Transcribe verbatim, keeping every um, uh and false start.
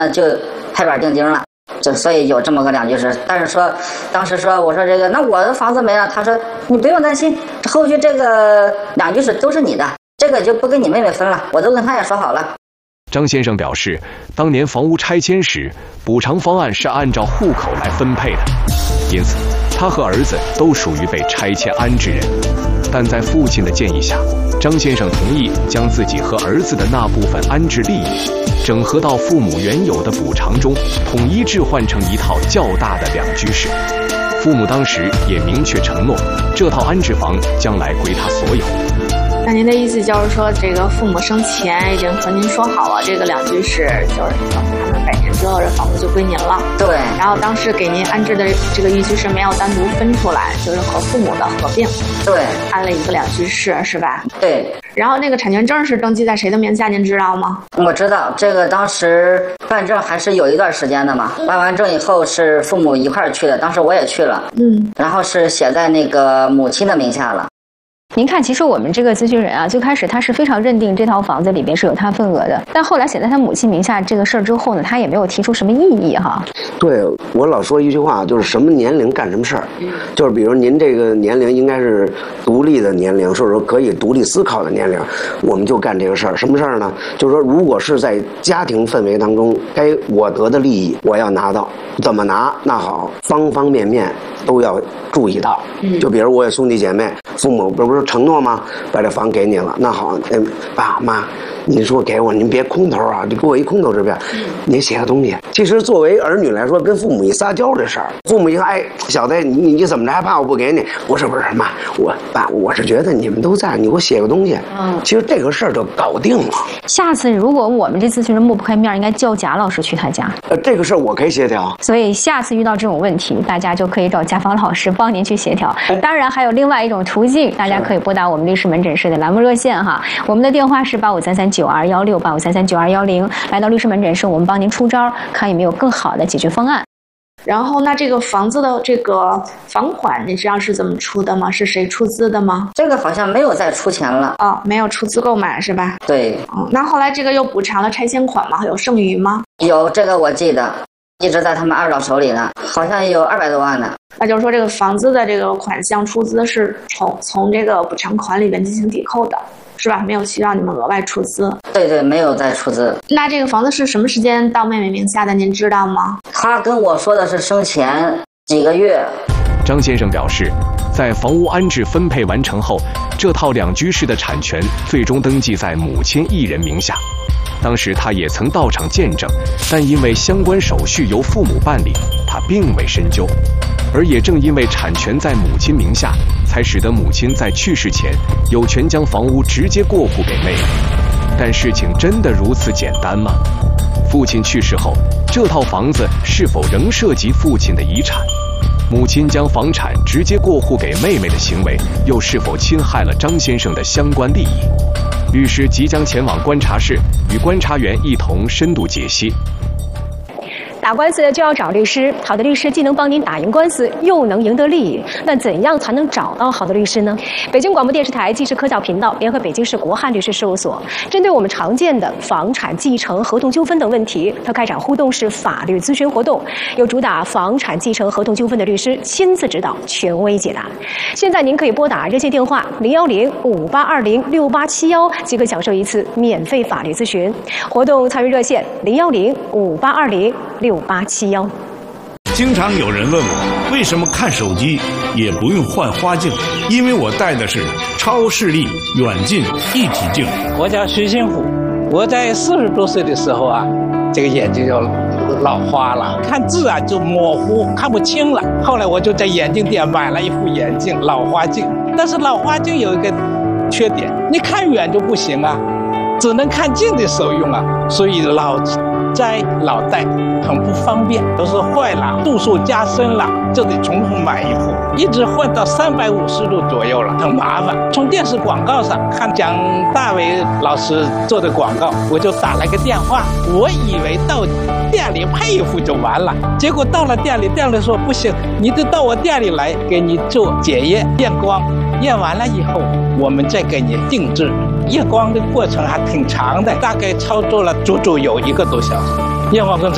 那就拍板定经了。就所以有这么个两居室。但是说当时说我说这个那我的房子没了，他说你不用担心，后续这个两居室都是你的，这个就不跟你妹妹分了，我都跟他也说好了。 张先生表示，当年房屋拆迁时，补偿方案是按照户口来分配的，因此他和儿子都属于被拆迁安置人。但在父亲的建议下，张先生同意将自己和儿子的那部分安置利益整合到父母原有的补偿中，统一置换成一套较大的两居室。父母当时也明确承诺，这套安置房将来归他所有。 那您的意思就是说，这个父母生前已经和您说好了，这个两居室就是他们百年之后，这房子就归您了。 对。 然后当时给您安置的这个一居室没有单独分出来，就是和父母的合并。 对。 安了一个两居室，是吧？ 对。 然后那个产权证是登记在谁的名下，您知道吗？ 我知道，这个当时办证还是有一段时间的嘛。办完证以后是父母一块儿去的，当时我也去了。 嗯。 然后是写在那个母亲的名下了。 您看，其实我们这个咨询人啊，最开始他是非常认定这套房子里边是有他份额的，但后来写在他母亲名下这个事儿之后呢，他也没有提出什么异议哈。 对，我老说一句话，就是什么年龄干什么事儿，就是比如您这个年龄应该是独立的年龄，或者说可以独立思考的年龄，我们就干这个事儿。什么事儿呢？就是说，如果是在家庭氛围当中，该我得的利益我要拿到，怎么拿？那好，方方面面都要注意到。就比如我有兄弟姐妹，父母不是承诺吗？把这房给你了，那好，哎，爸妈，您说给我，您别空头啊，你给我一空头支票，您写个东西。其实作为儿女来说，跟父母一撒娇这事儿，父母一看，哎，小子，你你怎么着还怕我不给你？我说不是妈，我爸，我是觉得你们都在，你给我写个东西。嗯，其实这个事儿就搞定了。 下次如果我们这咨询人抹不开面，应该叫贾老师去他家。 呃，这个事儿我可以协调。 所以下次遇到这种问题，大家就可以找贾芳老师帮您去协调。当然还有另外一种途径，大家可以拨打我们律师门诊室的栏目热线哈，我们的电话是八五三三九二幺六八五三三九二幺零，来到律师门诊室，我们帮您出招，看有没有更好的解决方案。 然后那这个房子的这个房款，你知道是怎么出的吗？是谁出资的吗？ 这个好像没有再出钱了。 哦，没有出资购买是吧？ 对。 嗯，那后来这个又补偿了拆迁款吗？有剩余吗？ 有，这个我记得一直在他们二老手里呢，好像有二百多万呢。 那就是说这个房子的这个款项出资是从从这个补偿款里边进行抵扣的，是吧？没有需要你们额外出资。 对对，没有再出资。 那这个房子是什么时间到妹妹名下的？您知道吗？ 他跟我说的是生前几个月。 张先生表示，在房屋安置分配完成后，这套两居室的产权最终登记在母亲一人名下。当时他也曾到场见证，但因为相关手续由父母办理，他并未深究。而也正因为产权在母亲名下，才使得母亲在去世前有权将房屋直接过户给妹妹。但事情真的如此简单吗？父亲去世后，这套房子是否仍涉及父亲的遗产？母亲将房产直接过户给妹妹的行为，又是否侵害了张先生的相关利益？律师即将前往观察室，与观察员一同深度解析。 打官司就要找律师，好的律师既能帮您打赢官司，又能赢得利益。那怎样才能找到好的律师呢？北京广播电视台纪实科教频道联合北京市国汉律师事务所，针对我们常见的房产继承、合同纠纷等问题，它开展互动式法律咨询活动，由主打房产继承、合同纠纷的律师亲自指导，权威解答。现在您可以拨打热线电话零幺零五八二零六八七幺，即可享受一次免费法律咨询。活动参与热线零幺零五八二零六八七幺。 经常有人问我为什么看手机也不用换花镜，因为我戴的是超视力远近一体镜。 我叫徐新虎，我在四十多岁的时候啊，这个眼睛就老花了，看字啊就模糊，看不清了。后来我就在眼镜店买了一副眼镜，老花镜。但是老花镜有一个缺点，你看远就不行啊，只能看近的时候用啊，所以老摘老戴很不方便，都是坏了，度数加深了，就得重新买一副，一直换到三百五十度左右了，很麻烦。从电视广告上看蒋大为老师做的广告，我就打了个电话，我以为到店里配一副就完了，结果到了店里，店里说不行，你得到我店里来给你做检验验光，验完了以后我们再给你定制。验光的过程还挺长的，大概操作了足足有一个多小时。验光公司